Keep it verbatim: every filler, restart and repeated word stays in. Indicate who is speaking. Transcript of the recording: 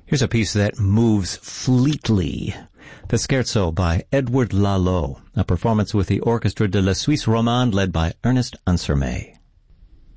Speaker 1: Here's a piece that moves fleetly. The Scherzo by Edouard Lalo, a performance with the Orchestre de la Suisse Romande led by Ernest Ansermet.